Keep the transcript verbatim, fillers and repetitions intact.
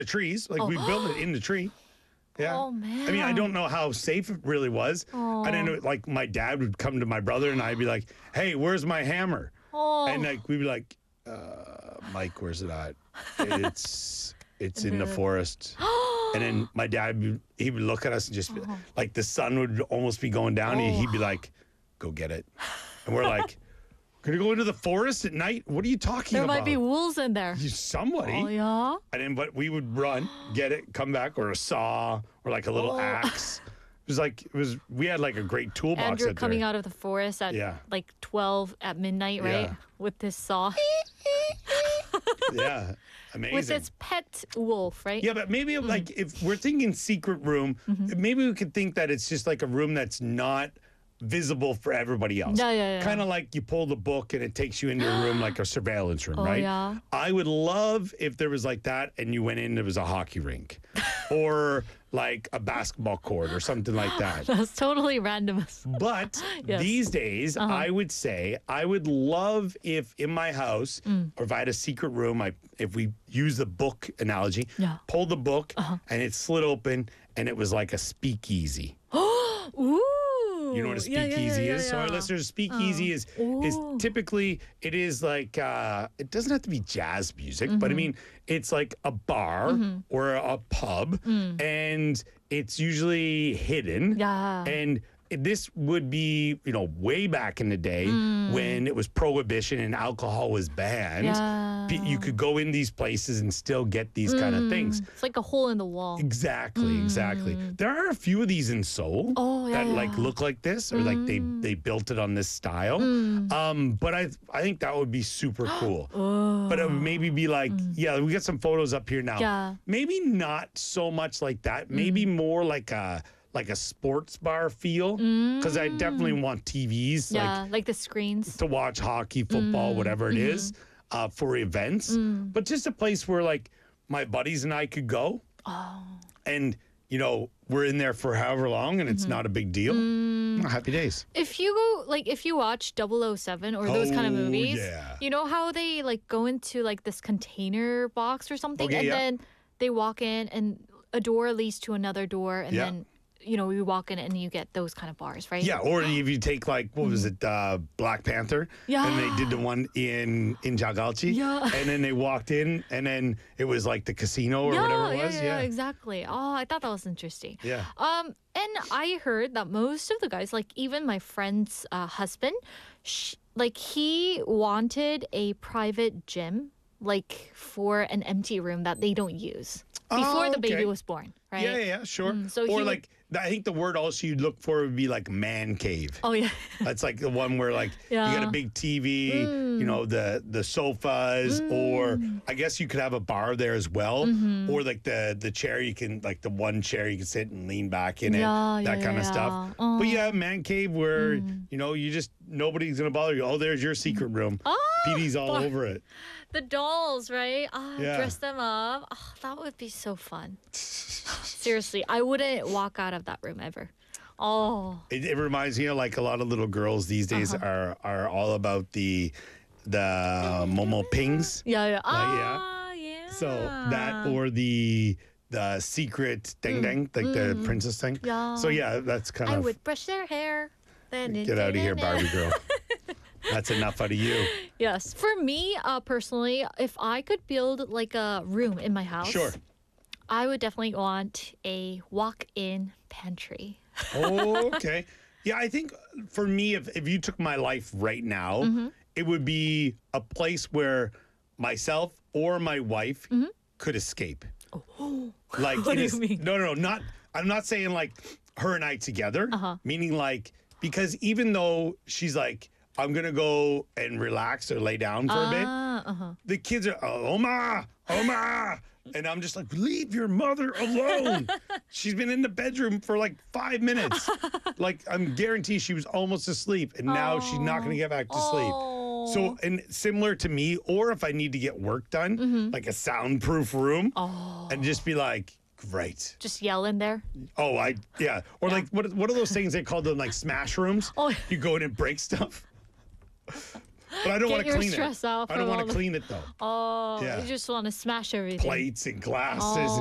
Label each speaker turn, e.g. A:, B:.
A: the trees. Like
B: Oh.
A: we built it in the tree. Yeah.
B: Oh, man.
A: I mean, I don't know how safe it really was.
B: Oh.
A: I didn't know, like, my dad would come to my brother and I'd be like, hey, where's my hammer?
B: Oh.
A: And like we'd be like, uh, Mike, where's it at? It's it's in the forest. And then my dad, would- he would look at us and just be, like the sun would almost be going down. And he'd be like, go get it. And we're like, gonna go into the forest at night? What are you talking
B: There
A: about?
B: might be wolves in there.
A: You- Somebody.
B: Oh, yeah?
A: And then, but we would run, get it, come back, or a saw, or like a little
B: Oh.
A: axe. It was like, it was, we had like a great toolbox
B: Andrew
A: out
B: coming
A: there.
B: out of the forest at
A: Yeah.
B: like twelve at midnight, right?
A: Yeah.
B: With this saw.
A: Yeah. Amazing.
B: With its pet wolf, right?
A: Yeah, but maybe
B: Mm.
A: like if we're thinking secret room,
B: Mm-hmm.
A: maybe we could think that it's just like a room that's not visible for everybody else.
B: Yeah, yeah, yeah.
A: Kind of like you pull the book and it takes you into a room like a surveillance room,
B: Oh,
A: right?
B: yeah.
A: I would love if there was like that and you went in, there was a hockey rink or like a basketball court or something like that.
B: That's totally random.
A: But
B: Yes.
A: these days,
B: Uh-huh.
A: I would say I would love if in my house,
B: Mm.
A: or if I had a secret room, I if we use the book analogy,
B: Yeah. Uh-huh.
A: pull the book and it slid open and it was like a speakeasy.
B: Ooh.
A: You know what a
B: Yeah, yeah, yeah,
A: speakeasy
B: yeah,
A: is? So our
B: yeah.
A: listeners, speakeasy is is
B: Ooh.
A: typically it is like uh, it doesn't have to be jazz music,
B: Mm-hmm.
A: but I mean it's like a bar or a pub, and it's usually hidden.
B: Mm. Yeah.
A: And this would be, you know, way back in the day when it was prohibition and alcohol was banned.
B: Mm. Yeah.
A: Pe- You could go in these places and still get these kind of things.
B: It's like a hole in the wall.
A: Exactly, exactly. There are a few of these in Seoul
B: Mm. Oh, yeah,
A: that
B: yeah.
A: like look like this, or like they they built it on this style.
B: Mm.
A: Um, but I I think that would be super cool.
B: Oh.
A: But it would maybe be like, yeah, we got some photos up here now.
B: Mm. Yeah. Mm.
A: Maybe not so much like that. Maybe more like a like a sports bar feel, because I definitely want T Vs like
B: Yeah, like the screens.
A: to watch hockey, football, whatever it is, uh, for events. But just a place where like my buddies and I could go. And, you know, we're in there for however long and it's not a big deal. Happy days.
B: If you go, like, if you watch double oh seven or those kind of
A: Oh,
B: movies,
A: yeah.
B: you know how they, like, go into, like, this container box or something,
A: Okay,
B: and
A: yeah.
B: then they walk in and a door leads to another door, and
A: Yeah.
B: then, you know, you walk in and you get those kind of bars, right?
A: Yeah, or if you take like what was it, uh, Black Panther,
B: Yeah.
A: and they did the one in in Jagalchi,
B: Yeah.
A: and then they walked in, and then it was like the casino or
B: Yeah,
A: whatever it
B: yeah,
A: was.
B: yeah,
A: Yeah,
B: exactly. Oh, I thought that was interesting.
A: Yeah.
B: Um, and I heard that most of the guys, like even my friend's uh, husband, sh- like he wanted a private gym, like for an empty room that they don't use before
A: Oh,
B: the baby
A: okay.
B: was born, right?
A: Yeah, yeah, yeah, sure.
B: Mm, so he
A: or
B: would-
A: like I think the word also you'd look for would be like man cave.
B: Oh yeah.
A: That's like the one where like you got
B: Yeah.
A: a big T V, you know, the the sofas, or I guess you could have a bar there as well, or like the the chair you can like the one chair you can sit and lean back in
B: Yeah,
A: it, that
B: yeah,
A: kind of
B: yeah.
A: stuff.
B: Oh.
A: But yeah, man cave where you know you just nobody's gonna bother you. Oh, there's your secret room.
B: Oh,
A: P D's all
B: boy.
A: over it.
B: The dolls, right? Ah,
A: Yeah.
B: dress them up. Oh, that would be so fun. Seriously, I wouldn't walk out of that room ever. Oh.
A: It, it reminds me of like a lot of little girls these days
B: Uh-huh.
A: are are all about the the Momo Pings.
B: Yeah, yeah.
A: yeah.
B: Ah, yeah.
A: So that or the the secret ding ding, like the princess thing.
B: Mm. Yeah.
A: So yeah, that's kind
B: I
A: of
B: would brush their hair. Then
A: get out of here, Barbie girl. That's enough out of you.
B: Yes. For me, uh, personally, if I could build like a room in my house,
A: Sure.
B: I would definitely want a walk-in pantry.
A: Oh, okay. Yeah, I think for me, if, if you took my life right now,
B: Mm-hmm.
A: it would be a place where myself or my wife could escape. Like,
B: Mm-hmm. What
A: in
B: do
A: a
B: you
A: s-
B: mean?
A: No, no, no, not. I'm not saying like her and I together.
B: Uh-huh.
A: Meaning like because even though she's like, I'm gonna go and relax or lay down for a bit.
B: Ah, uh-huh.
A: The kids are, oh, Oma, Oma. And I'm just like, leave your mother alone. She's been in the bedroom for like five minutes. Like, I'm guarantee she was almost asleep, and now she's not going to get back to sleep.
B: Oh.
A: So, and similar to me, or if I need to get work done,
B: Mm-hmm.
A: like a soundproof room,
B: Oh.
A: and just be like, great.
B: Just yell in there.
A: Oh, I, yeah. Or like, what, what are those things they call them, like smash rooms?
B: Oh.
A: You go in and break stuff. But I don't
B: Get
A: want to
B: your
A: clean
B: stress
A: it.
B: off
A: I don't
B: from
A: want
B: all
A: to
B: the-
A: clean it though.
B: Oh,
A: Yeah.
B: you just want to smash everything.
A: Plates and glasses